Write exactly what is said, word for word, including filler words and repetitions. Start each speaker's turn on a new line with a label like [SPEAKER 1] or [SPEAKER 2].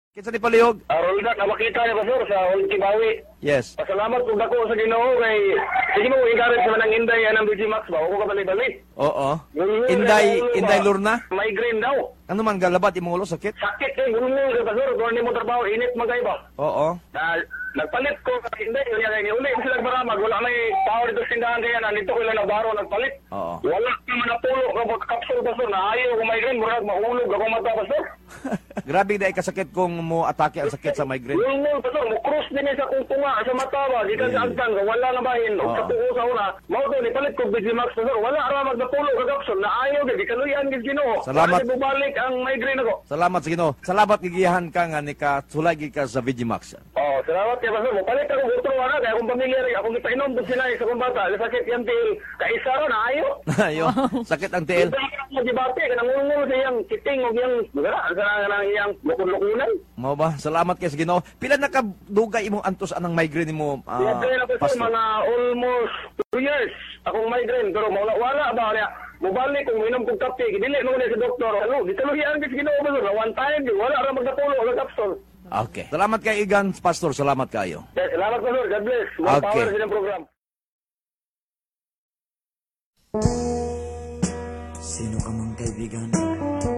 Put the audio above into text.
[SPEAKER 1] Kinsa ni palihog?
[SPEAKER 2] Arolda, nakakita niya Pastor sa Ultibawi.
[SPEAKER 1] Yes.
[SPEAKER 2] Pasalamat kung dako sa Ginoo kay sige mo igarit sa manang Inday anang Digimax ba o ko balik-balik.
[SPEAKER 1] Oo. Inday, Inday Lurna?
[SPEAKER 2] Migraine daw.
[SPEAKER 1] Ano man galabat imong ulo sakit?
[SPEAKER 2] Sakit kay gulong sa Pastor, kung hindi mo trabaho init magay ba.
[SPEAKER 1] Oo.
[SPEAKER 2] Na nagpalit ko kay Inday, kaya kay uli sila maramag wala may power dito sa tindahan kaya nandito ko lang nabaro nagpalit.
[SPEAKER 1] Oo.
[SPEAKER 2] Wala ka man napulo ka kapsul Pastor na ayaw ko migraine murag mahulog ako mata Pastor.
[SPEAKER 1] Grabe dai kasakit kung mo atake ang sakit sa migraine.
[SPEAKER 2] Gulong Pastor, mo cross din sa kung tunga sa mata ba, di ka sa agtan wala na bahin.
[SPEAKER 1] Oo.
[SPEAKER 2] Sa tuko sa una, mao to ni palit ko Digimax Pastor, wala ra magnapulo ka kapsul na ayaw gid kaluyan gid Ginoo.
[SPEAKER 1] Salamat.
[SPEAKER 2] Para bubalik ang migraine ako.
[SPEAKER 1] Salamat sa Ginoo. Salamat gigiyahan ka nga ni ka sulay gid ka sa Vigimax.
[SPEAKER 2] Oh, salamat kay Pastor. Palit ako utro ana kay akong pamilya rin akong ipainom dun sila sa kong bata. Sakit yan til kaisa ra na ayo.
[SPEAKER 1] Ayo, sakit ang tiil.
[SPEAKER 2] Mo dibate kanang ngulngul sa iyang kiting og iyang magara sa nang iyang lukon-lukunan.
[SPEAKER 1] Mao ba? Salamat kay sa Ginoo. Pila na ka dugay imong antos anang migraine nimo? Uh,
[SPEAKER 2] Siyempre na Pastor, mga almost two years akong migraine pero wala wala ba niya. Mubalik kung minom kong kape, dili mo na sa doktor. Ano, gitaluhian gid Ginoo Pastor. Na one time wala ra magnapulo wala kapsul.
[SPEAKER 1] Okay. Salamat kay Igan, Pastor. Salamat kayo.
[SPEAKER 2] Yes, salamat Pastor. God bless. More
[SPEAKER 1] Okay.
[SPEAKER 2] power sa inyong program.
[SPEAKER 3] Sino ka mang kaibigan